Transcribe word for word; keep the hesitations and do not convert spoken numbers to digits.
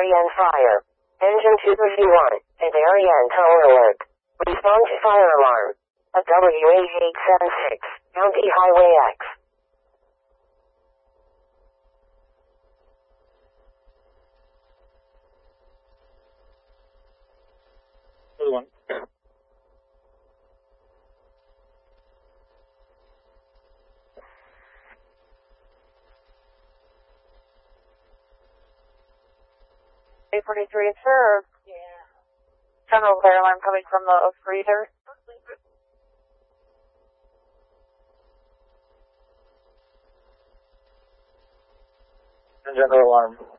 Darien fire. Engine two three one, a Darien tower alert. Respond to fire alarm. A W H eight seven six, County Highway X. Good one. eight forty-three is served. Yeah. General fire alarm coming from the freezer. General alarm.